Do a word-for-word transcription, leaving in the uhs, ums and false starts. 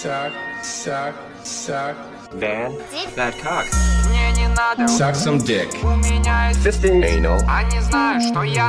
suck, suck, suck. Van, that cock. Suck some dick. Fisting anal. Они знают, что я